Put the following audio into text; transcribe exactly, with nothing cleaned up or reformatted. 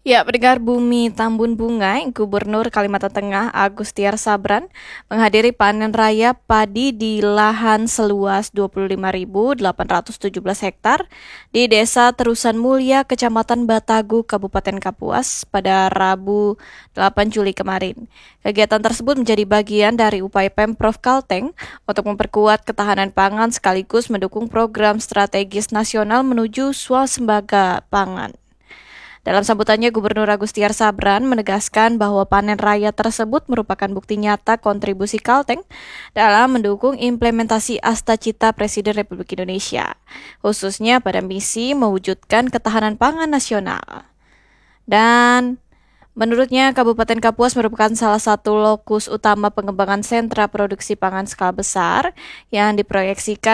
Ya, pendengar Bumi Tambun Bunga, Gubernur Kalimantan Tengah Agustiar Sabran menghadiri panen raya padi di lahan seluas dua puluh lima ribu delapan ratus tujuh belas hektar di Desa Terusan Mulia, Kecamatan Batagu, Kabupaten Kapuas pada Rabu delapan Juli kemarin. Kegiatan tersebut menjadi bagian dari upaya Pemprov Kalteng untuk memperkuat ketahanan pangan sekaligus mendukung program strategis nasional menuju swasembada pangan. Dalam sambutannya, Gubernur Agustiar Sabran menegaskan bahwa panen raya tersebut merupakan bukti nyata kontribusi Kalteng dalam mendukung implementasi Asta Cita Presiden Republik Indonesia, khususnya pada misi mewujudkan ketahanan pangan nasional. Dan menurutnya, Kabupaten Kapuas merupakan salah satu lokus utama pengembangan sentra produksi pangan skala besar yang diproyeksikan